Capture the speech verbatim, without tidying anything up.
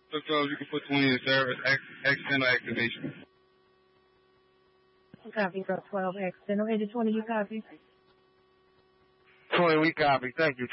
So you can put twenty in service, accidental activation. Copy, Truck twelve, accidental. Engine twenty, you copy? twenty, we copy. Thank you.